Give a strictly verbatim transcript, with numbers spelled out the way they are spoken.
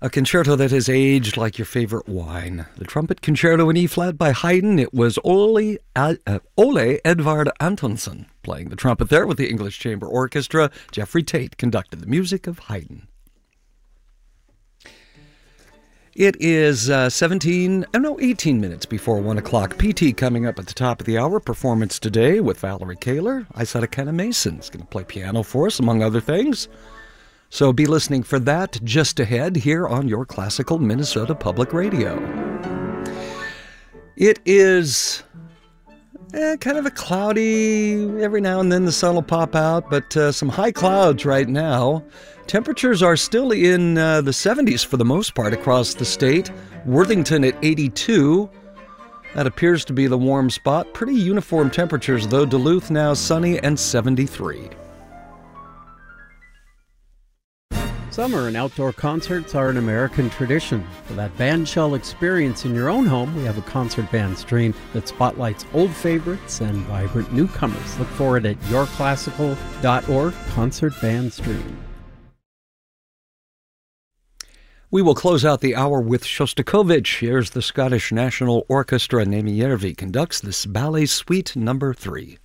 A concerto that has aged like your favorite wine. The Trumpet Concerto in E-flat by Haydn. It was Ole, uh, Ole Edvard Antonsson playing the trumpet there with the English Chamber Orchestra. Jeffrey Tate conducted the music of Haydn. It is uh, seventeen, oh no, eighteen minutes before one o'clock. P T coming up at the top of the hour. Performance today with Valerie Kaler. Isetta Mason is going to play piano for us, among other things. So be listening for that just ahead here on your classical Minnesota Public Radio. It is eh, kind of a cloudy, every now and then the sun will pop out, but uh, some high clouds right now. Temperatures are still in uh, the seventies for the most part across the state. Worthington at eighty-two. That appears to be the warm spot. Pretty uniform temperatures though. Duluth now sunny and seventy-three. Summer and outdoor concerts are an American tradition. For that bandshell experience in your own home, we have a concert band stream that spotlights old favorites and vibrant newcomers. Look for it at your classical dot org, Concert Band Stream. We will close out the hour with Shostakovich. Here's the Scottish National Orchestra. Nemi Järvi conducts this ballet suite number three.